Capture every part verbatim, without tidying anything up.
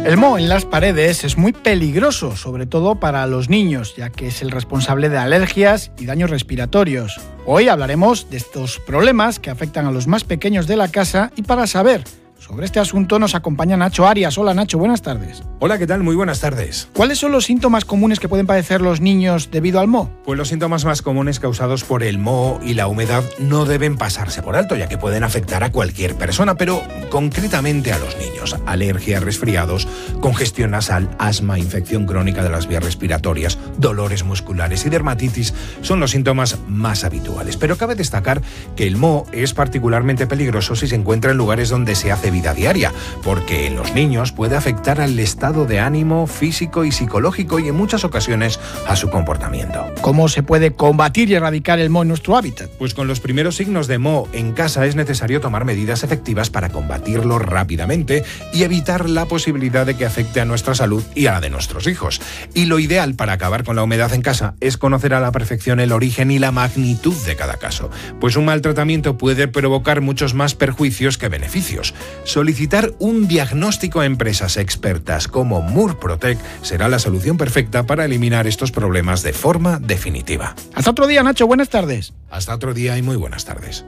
El moho en las paredes es muy peligroso, sobre todo para los niños, ya que es el responsable de alergias y daños respiratorios. Hoy hablaremos de estos problemas que afectan a los más pequeños de la casa y para saber sobre este asunto nos acompaña Nacho Arias. Hola Nacho, buenas tardes. Hola, ¿qué tal? Muy buenas tardes. ¿Cuáles son los síntomas comunes que pueden padecer los niños debido al moho? Pues los síntomas más comunes causados por el moho y la humedad no deben pasarse por alto, ya que pueden afectar a cualquier persona, pero concretamente a los niños. Alergias, resfriados, congestión nasal, asma, infección crónica de las vías respiratorias, dolores musculares y dermatitis son los síntomas más habituales. Pero cabe destacar que el moho es particularmente peligroso si se encuentra en lugares donde se hace vida diaria, porque en los niños puede afectar al estado de ánimo, físico y psicológico y en muchas ocasiones a su comportamiento. ¿Cómo se puede combatir y erradicar el moho en nuestro hábitat? Pues con los primeros signos de moho en casa es necesario tomar medidas efectivas para combatirlo rápidamente y evitar la posibilidad de que afecte a nuestra salud y a la de nuestros hijos. Y lo ideal para acabar con la humedad en casa es conocer a la perfección el origen y la magnitud de cada caso, pues un mal tratamiento puede provocar muchos más perjuicios que beneficios. Solicitar un diagnóstico a empresas expertas como Murprotec será la solución perfecta para eliminar estos problemas de forma definitiva. Hasta otro día, Nacho. Buenas tardes. Hasta otro día y muy buenas tardes.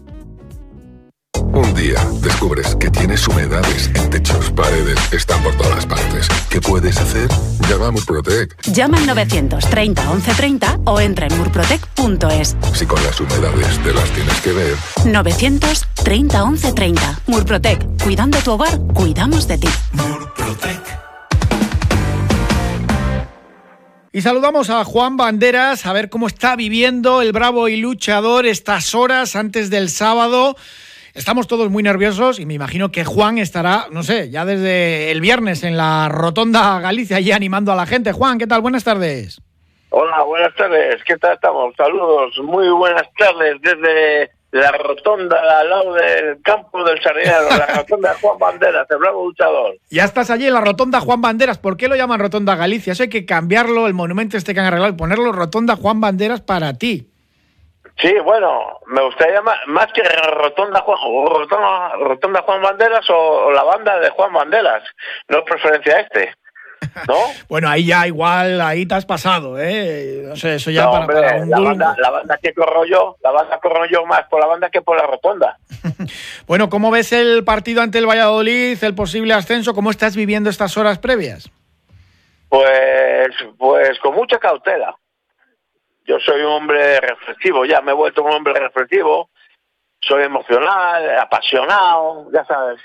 Un día descubres que tienes humedades en techos, paredes, están por todas partes. ¿Qué puedes hacer? Llama a Murprotec. Llama al novecientos treinta once treinta o entra en murprotec punto es. Si con las humedades te las tienes que ver. novecientos treinta once treinta. Murprotec. Cuidando tu hogar, cuidamos de ti. Murprotec. Y saludamos a Juan Banderas, a ver cómo está viviendo el bravo y luchador estas horas antes del sábado. Estamos todos muy nerviosos y me imagino que Juan estará, no sé, ya desde el viernes en la Rotonda Galicia allí animando a la gente. Juan, ¿qué tal? Buenas tardes. Hola, buenas tardes. ¿Qué tal estamos? Saludos. Muy buenas tardes desde la Rotonda al lado del campo del Sarriano, la Rotonda Juan Banderas, el bravo luchador. Ya estás allí en la Rotonda Juan Banderas. ¿Por qué lo llaman Rotonda Galicia? Eso hay que cambiarlo, el monumento este que han arreglado, y ponerlo Rotonda Juan Banderas para ti. Sí, bueno, me gustaría más, más que Rotonda Juan, Rotonda, Rotonda Juan Banderas o, o la banda de Juan Banderas. No es preferencia este, ¿no? Bueno, ahí ya igual, ahí te has pasado, ¿eh? No sé, eso ya no, para, hombre, para un la, dulce. banda, la banda que corro yo, la banda corro yo más por la banda que por la Rotonda. Bueno, ¿cómo ves el partido ante el Valladolid, el posible ascenso? ¿Cómo estás viviendo estas horas previas? Pues, pues con mucha cautela. Yo soy un hombre reflexivo, ya me he vuelto un hombre reflexivo, soy emocional, apasionado, ya sabes.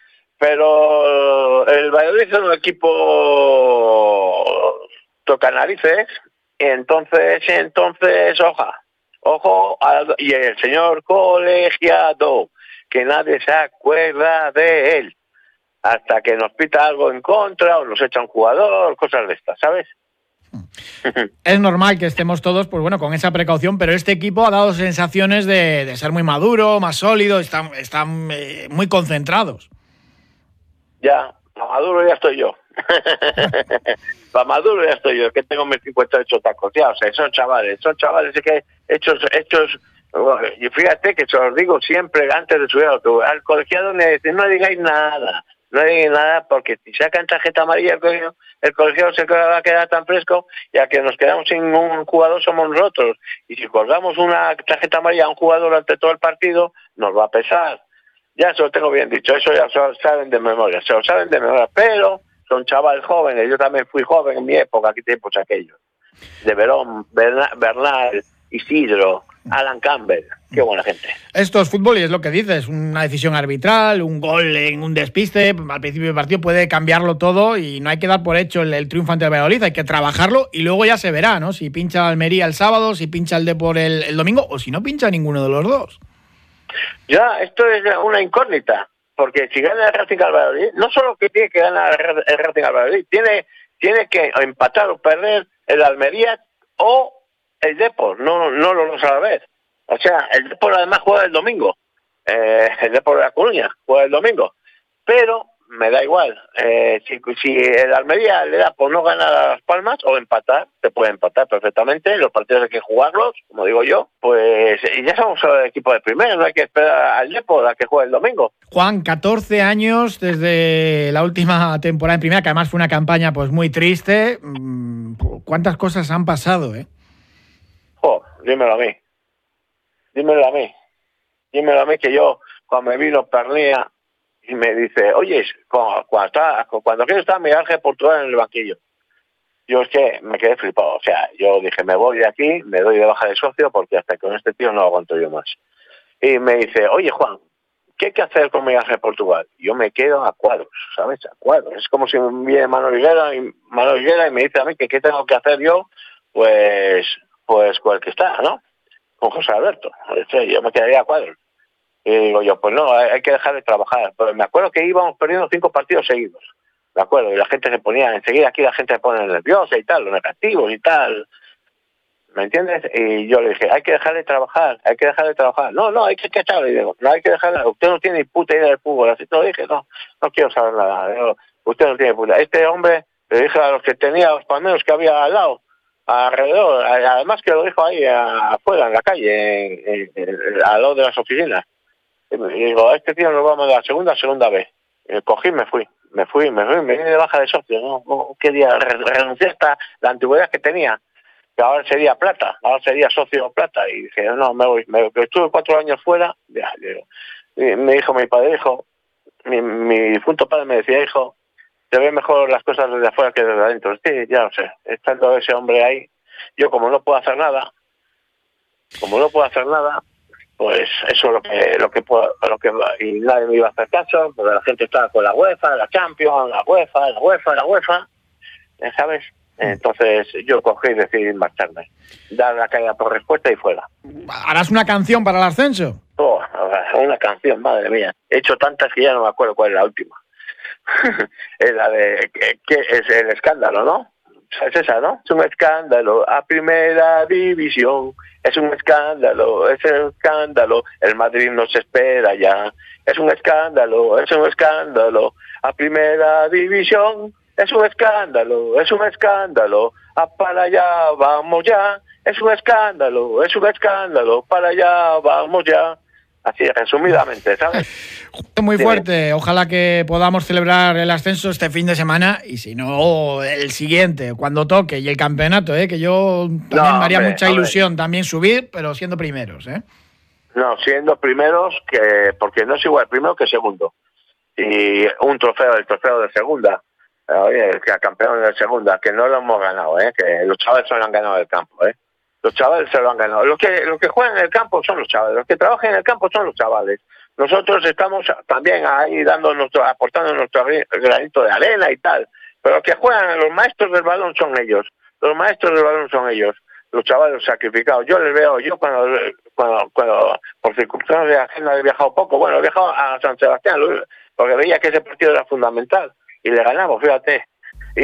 Pero el Valladolid es un equipo toca narices, y entonces, entonces, oja, ojo, al, y el señor colegiado, que nadie se acuerda de él, hasta que nos pita algo en contra o nos echa un jugador, cosas de estas, ¿sabes? Es normal que estemos todos, pues bueno, con esa precaución, pero este equipo ha dado sensaciones de, de ser muy maduro, más sólido, están, están eh, muy concentrados. Ya, para maduro ya estoy yo. Para maduro ya estoy yo, que tengo mis cincuenta y ocho tacos. Ya, o sea, son chavales, son chavales que hechos, hechos, y fíjate que se los digo siempre antes de subir al autobús. Al colegiado le dicen, no digáis nada. No digáis nada porque si sacan tarjeta amarilla el colegio, el colegiado se va a quedar tan fresco, ya que nos quedamos sin un jugador somos nosotros. Y si colgamos una tarjeta amarilla a un jugador durante todo el partido, nos va a pesar. Ya se lo tengo bien dicho, eso ya se lo saben de memoria, se lo saben de memoria, pero son chavales jóvenes, yo también fui joven en mi época, aquí tiempos aquellos. De Verón, Bernal, Isidro, Alan Campbell, qué buena gente. Esto es fútbol y es lo que dices, una decisión arbitral, un gol en un despiste, al principio del partido puede cambiarlo todo y no hay que dar por hecho el, el triunfo ante el Valladolid, hay que trabajarlo y luego ya se verá, ¿no? Si pincha Almería el sábado, si pincha el Depor el, el domingo o si no pincha ninguno de los dos. Ya, esto es una incógnita, porque si gana el Racing al Valladolid, no solo que tiene que ganar el Racing al Valladolid, tiene, tiene que empatar o perder el Almería o el Depor, no, no los dos a la vez. O sea, el Depor además juega el domingo, eh, el Depor de La Coruña juega el domingo, pero me da igual. Eh, si, si el Almería le da por no ganar a Las Palmas o empatar, se puede empatar perfectamente, los partidos hay que jugarlos, como digo yo, pues y ya somos el equipo de primera, no hay que esperar al Depor a que juegue el domingo. Juan, catorce años desde la última temporada en primera, que además fue una campaña pues muy triste. ¿Cuántas cosas han pasado, eh? Jo, dímelo a mí. Dímelo a mí. Dímelo a mí que yo, cuando me vino Pernía y me dice, oye, cuando, cuando, está, cuando quiero estar Miguel Ángel Portugal en el banquillo, yo es que me quedé flipado. O sea, yo dije, me voy de aquí, me doy de baja de socio porque hasta con este tío no aguanto yo más. Y me dice, oye, Juan, ¿qué hay que hacer con Miguel Ángel Portugal? Y yo me quedo a cuadros, ¿sabes? A cuadros. Es como si me viene Manuel Higuera y, Manuel Higuera y me dice a mí que qué tengo que hacer yo, pues, pues con el que está, ¿no? Con José Alberto. Yo me quedaría a cuadros. Y digo yo, pues no, hay que dejar de trabajar. Pero me acuerdo que íbamos perdiendo cinco partidos seguidos. Me acuerdo, y la gente se ponía, enseguida aquí la gente se pone nerviosa y tal, los negativos y tal. ¿Me entiendes? Y yo le dije, hay que dejar de trabajar, hay que dejar de trabajar. No, no, hay que echarle. Y digo, no hay que dejar, usted no tiene ni puta idea del fútbol. Así te lo dije, no, no quiero saber nada. Digo, usted no tiene puta. Este hombre, le dije a los que tenía, a los palmeros que había al lado, alrededor, además que lo dijo ahí afuera, en la calle, en, en, en, al lado de las oficinas. Y digo, este tío nos va a mandar segunda, segunda vez. Y cogí y me fui, me fui, me fui, me vine de baja de socio. No, no quería renunciar hasta la antigüedad que tenía, que ahora sería plata, ahora sería socio plata. Y dije, no, me voy. Me, estuve cuatro años fuera, ya, digo. Y me dijo mi padre, hijo, mi, mi difunto padre me decía, hijo, te ven mejor las cosas desde afuera que desde adentro. Sí, ya lo sé, estando ese hombre ahí, yo como no puedo hacer nada, como no puedo hacer nada, pues eso es lo que lo que puedo, lo que y nadie me iba a hacer caso, porque la gente estaba con la UEFA, la Champions, la UEFA, la UEFA, la UEFA, ¿sabes? Entonces yo cogí y decidí marcharme, dar la caída por respuesta y fuera. ¿Harás una canción para el ascenso? Oh, una canción, madre mía. He hecho tantas que ya no me acuerdo cuál es la última. Es la de que, que es el escándalo, ¿no? Es esa, ¿no? Es un escándalo a primera división. Es un escándalo, es un escándalo. El Madrid nos espera ya. Es un escándalo, es un escándalo a primera división. Es un escándalo, es un escándalo. A para allá vamos ya. Es un escándalo, es un escándalo. Para allá vamos ya. Así, resumidamente, ¿sabes? Muy fuerte. Ojalá que podamos celebrar el ascenso este fin de semana y si no, el siguiente, cuando toque, y el campeonato, ¿eh? Que yo también no, me haría hombre, mucha ilusión hombre. también subir, pero siendo primeros, ¿eh? No, siendo primeros, que porque no es igual primero que segundo. Y un trofeo, el trofeo de segunda, oye, el campeón de segunda, que no lo hemos ganado, ¿eh? Que los chavales se lo han ganado del campo, ¿eh? Los chavales se lo han ganado. Los que, los que juegan en el campo son los chavales. Los que trabajan en el campo son los chavales. Nosotros estamos también ahí dando nuestro, aportando nuestro granito de arena y tal. Pero los que juegan, los maestros del balón son ellos. Los maestros del balón son ellos. Los chavales sacrificados. Yo les veo, yo cuando, cuando, cuando por circunstancias de agenda he viajado poco. Bueno, he viajado a San Sebastián porque veía que ese partido era fundamental. Y le ganamos, fíjate. Y,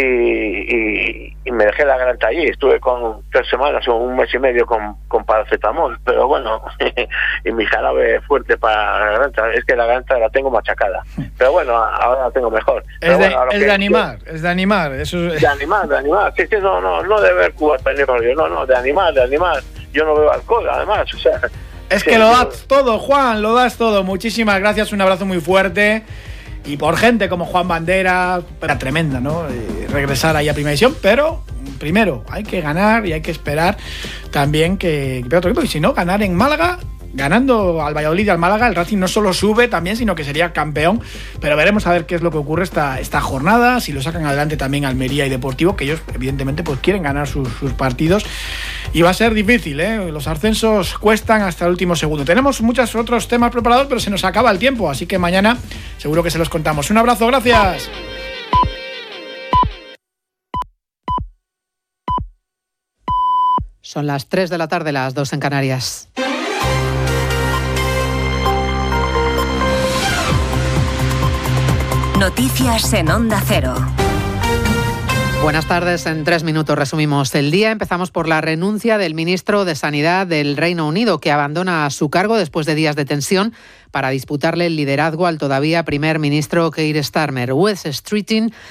y, y me dejé la garganta allí. Estuve con tres semanas o un mes y medio con, con paracetamol, pero bueno, y mi jarabe fuerte para la garganta, es que la garganta la tengo machacada, pero bueno, ahora la tengo mejor. Es, bueno, de, es que, de animar, es de animar, eso es... de animar, de animar, sí, sí, no, no, no de ver Cuba, no, no, de animar, de animar. Yo no bebo alcohol, además, o sea. Es sí, que lo das todo, Juan, lo das todo. Muchísimas gracias, un abrazo muy fuerte. Y por gente como Juan Banderas, era tremenda, ¿no? Y regresar ahí a Primera División, pero primero hay que ganar y hay que esperar también que, que otro equipo. Y si no, ganar en Málaga, ganando al Valladolid y al Málaga, el Racing no solo sube también, sino que sería campeón. Pero veremos a ver qué es lo que ocurre esta, esta jornada, si lo sacan adelante también Almería y Deportivo, que ellos evidentemente pues quieren ganar sus, sus partidos. Y va a ser difícil, ¿eh? Los ascensos cuestan hasta el último segundo. Tenemos muchos otros temas preparados, pero se nos acaba el tiempo, así que mañana seguro que se los contamos. Un abrazo, gracias. Son las tres de la tarde, las dos en Canarias. Noticias en Onda Cero. Buenas tardes. En tres minutos resumimos el día. Empezamos por la renuncia del ministro de Sanidad del Reino Unido, que abandona su cargo después de días de tensión para disputarle el liderazgo al todavía primer ministro Keir Starmer. West Streeting